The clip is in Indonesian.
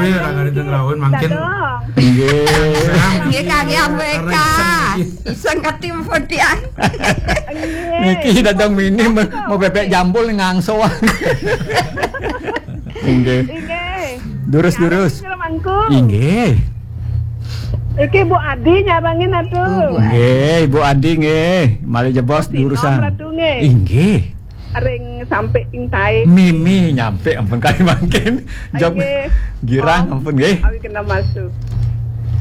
April kali dengerawin mangkin. Nggih kangge AMBK. Iseng ketimpo dian. Niki datang mini mau bebek jambul ngangso. Inggih. Durus. Inggih. Iki Bu Adi nyabangin atuh. Nggih, Ibu Adi nggih. Mali jebos diurusan. Inggih. Ring sampai ing tae. Mimi nyampe ampun kali mangkin. Jog girang ampun nggih. Awi kena masuk.